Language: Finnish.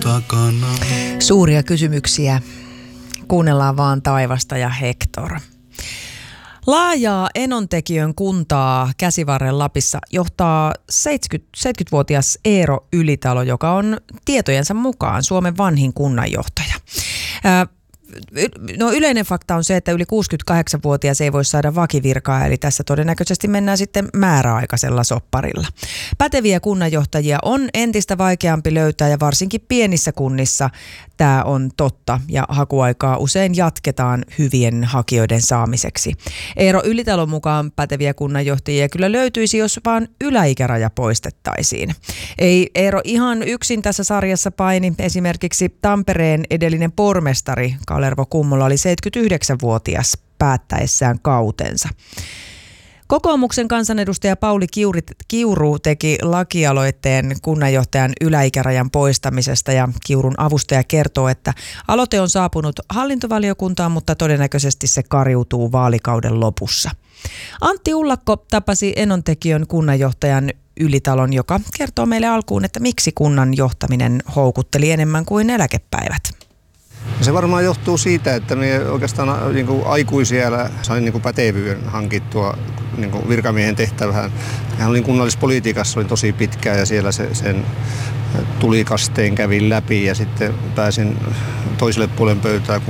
takana. Suuria kysymyksiä. Kuunnellaan vaan taivasta ja Hector. Laajaa Enontekiön kuntaa Käsivarren Lapissa johtaa 70-vuotias Eero Ylitalo, joka on tietojensa mukaan Suomen vanhin kunnanjohtaja. No yleinen fakta on se, että yli 68-vuotias ei voi saada vakivirkaa, eli tässä todennäköisesti mennään sitten määräaikaisella sopparilla. Päteviä kunnanjohtajia on entistä vaikeampi löytää ja varsinkin pienissä kunnissa tämä on totta ja hakuaikaa usein jatketaan hyvien hakijoiden saamiseksi. Eero Ylitalon mukaan päteviä kunnanjohtajia kyllä löytyisi, jos vaan yläikäraja poistettaisiin. Ei Eero ihan yksin tässä sarjassa paini. Esimerkiksi Tampereen edellinen pormestari Kalervo Kummola oli 79-vuotias päättäessään kautensa. Kokoomuksen kansanedustaja Pauli Kiuru teki lakialoitteen kunnanjohtajan yläikärajan poistamisesta ja Kiurun avustaja kertoo, että aloite on saapunut hallintovaliokuntaan, mutta todennäköisesti se kariutuu vaalikauden lopussa. Antti Ullakko tapasi Enontekiön kunnanjohtajan Ylitalon, joka kertoo meille alkuun, että miksi kunnan johtaminen houkutteli enemmän kuin eläkepäivät. Se varmaan johtuu siitä, että me oikeastaan niin kuin aikuisiellä sain niin kuin pätevyyden hankittua niin kuin virkamiehen tehtävään. Hän oli kunnallispolitiikassa oli tosi pitkään ja siellä sen tulikasteen kävin läpi ja sitten pääsin toiselle puolen pöytään